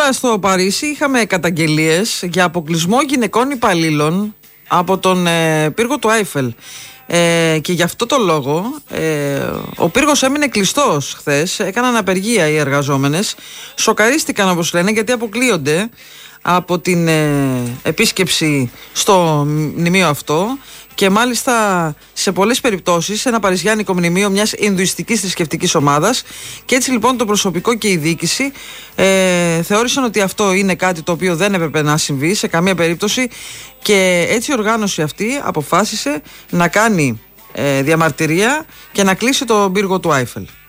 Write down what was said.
στο Παρίσι είχαμε καταγγελίες για αποκλεισμό γυναικών υπαλλήλων από τον πύργο του Άιφελ. Και γι' αυτό το λόγο ο πύργος έμεινε κλειστός χθες. Έκαναν απεργία οι εργαζόμενες. Σοκαρίστηκαν, όπως λένε, γιατί αποκλείονται από την επίσκεψη στο μνημείο αυτό. Και μάλιστα σε πολλές περιπτώσεις ένα παριζιάνικο μνημείο μιας Ινδουιστικής θρησκευτικής ομάδας. Και έτσι λοιπόν το προσωπικό και η διοίκηση θεώρησαν ότι αυτό είναι κάτι το οποίο δεν έπρεπε να συμβεί σε καμία περίπτωση. Και έτσι η οργάνωση αυτή αποφάσισε να κάνει διαμαρτυρία και να κλείσει τον πύργο του Άιφελ.